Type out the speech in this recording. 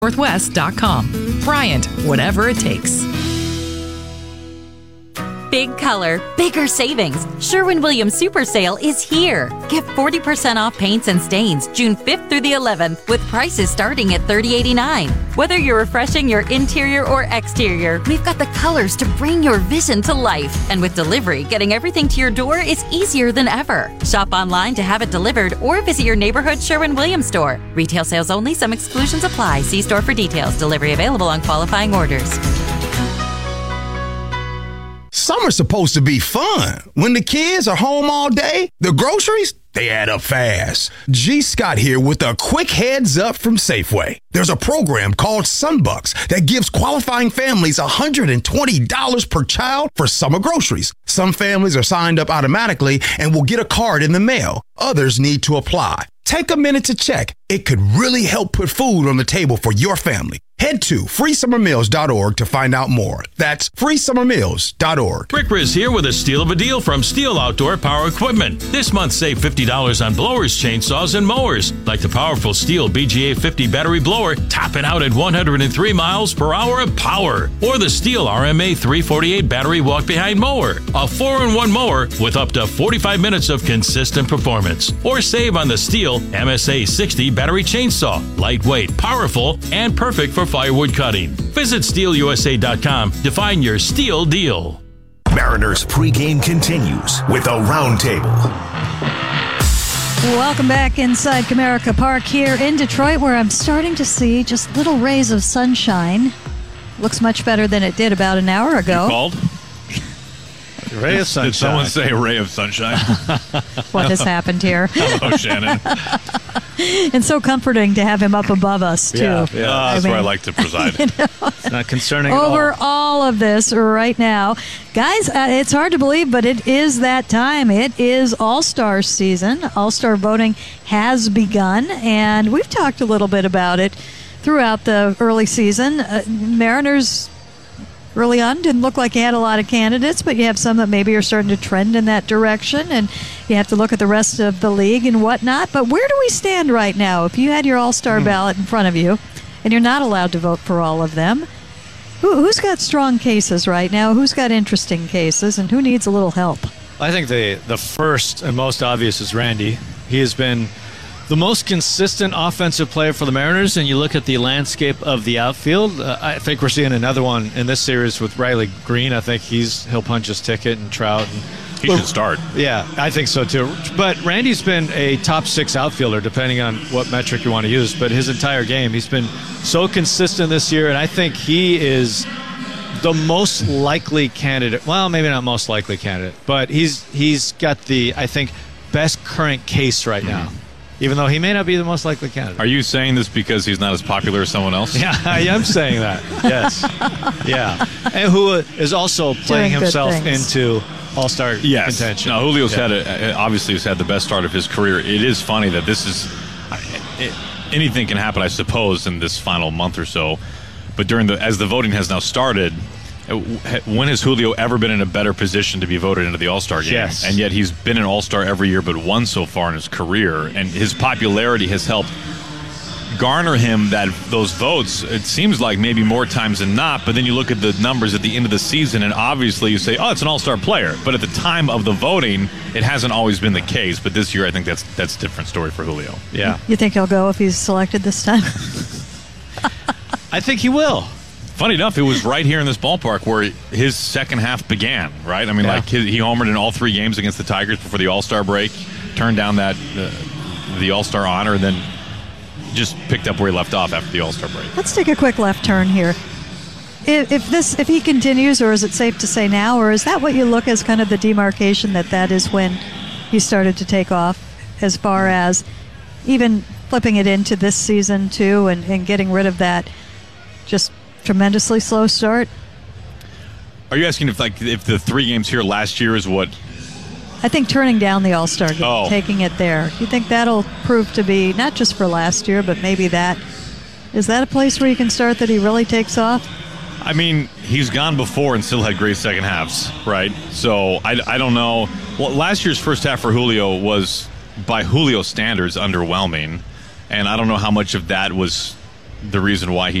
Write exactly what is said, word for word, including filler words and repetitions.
northwest dot com. Bryant, whatever it takes. Big color, bigger savings. Sherwin-Williams Super Sale is here. Get forty percent off paints and stains June fifth through the eleventh with prices starting at thirty eighty-nine. Whether you're refreshing your interior or exterior, we've got the colors to bring your vision to life. And with delivery, getting everything to your door is easier than ever. Shop online to have it delivered or visit your neighborhood Sherwin-Williams store. Retail sales only. Some exclusions apply. See store for details. Delivery available on qualifying orders. Summer's supposed to be fun. When the kids are home all day, the groceries, they add up fast. G. Scott here with a quick heads up from Safeway. There's a program called Sunbucks that gives qualifying families one hundred twenty dollars per child for summer groceries. Some families are signed up automatically and will get a card in the mail. Others need to apply. Take a minute to check. It could really help put food on the table for your family. Head to free summer meals dot org to find out more. That's free summer meals dot org. Rick Riz here with a steal of a deal from Steel Outdoor Power Equipment. This month, save fifty dollars on blowers, chainsaws, and mowers, like the powerful Steel B G A fifty battery blower, topping out at one hundred three miles per hour of power. Or the Steel R M A three forty-eight battery walk-behind mower, a four in one mower with up to forty-five minutes of consistent performance. Or save on the Steel M S A sixty battery chainsaw, lightweight, powerful, and perfect for firewood cutting. Visit steel u s a dot com to find your Steel deal. Mariners pregame continues with a roundtable. Welcome back inside Comerica Park here in Detroit, where I'm starting to see just little rays of sunshine. Looks much better than it did about an hour ago. You called? Ray of sunshine. Did someone say a ray of sunshine? What has happened here? Hello, Shannon. And so comforting to have him up above us, too. Yeah, yeah. Uh, that's I mean, where I like to preside. You know, It's not concerning over at all. all of this right now. Guys, uh, it's hard to believe, but it is that time. It is All-Star season. All-Star voting has begun, and we've talked a little bit about it throughout the early season. Uh, Mariners early on didn't look like you had a lot of candidates, but you have some that maybe are starting to trend in that direction, and you have to look at the rest of the league and whatnot. But where do we stand right now? If you had your All-Star mm. ballot in front of you, and you're not allowed to vote for all of them, who, who's got strong cases right now? Who's got interesting cases, and who needs a little help? I think the, the first and most obvious is Randy. He has been the most consistent offensive player for the Mariners, and you look at the landscape of the outfield, uh, I think we're seeing another one in this series with Riley Green. I think he's he'll punch his ticket, and Trout. And, he well, should start. Yeah, I think so too. But Randy's been a top six outfielder, depending on what metric you want to use. But his entire game, he's been so consistent this year, and I think he is the most likely candidate. Well, maybe not most likely candidate, but he's he's got the, I think, best current case right now. Mm-hmm. Even though he may not be the most likely candidate. Are you saying this because he's not as popular as someone else? Yeah, I am saying that. Yes. Yeah. And who is also playing Doing himself things. into All-Star yes. contention. No, Julio's yeah. had a, obviously has had the best start of his career. It is funny that this is it, anything can happen, I suppose, in this final month or so. But during the as the voting has now started, when has Julio ever been in a better position to be voted into the All-Star game? Yes. And yet he's been an All-Star every year but one so far in his career. And his popularity has helped garner him that those votes, it seems like maybe more times than not. But then you look at the numbers at the end of the season, and obviously you say, oh, it's an All-Star player. But at the time of the voting, it hasn't always been the case. But this year, I think that's that's a different story for Julio. Yeah. You think he'll go if he's selected this time? I think he will. Funny enough, it was right here in this ballpark where his second half began, right? I mean, yeah. like his, he homered in all three games against the Tigers before the All-Star break, turned down that uh, the All-Star honor, and then just picked up where he left off after the All-Star break. Let's take a quick left turn here. If, if this, if he continues, or is it safe to say now, or is that what you look as kind of the demarcation that that is when he started to take off, as far as even flipping it into this season too, and, and getting rid of that just tremendously slow start? Are you asking if like if the three games here last year is what? I think turning down the All-Star game, oh. taking it there. Do you think that'll prove to be not just for last year, but maybe that is that a place where you can start that he really takes off? I mean, he's gone before and still had great second halves, right? So I, I don't know. Well, last year's first half for Julio was, by Julio standards, underwhelming, and I don't know how much of that was the reason why he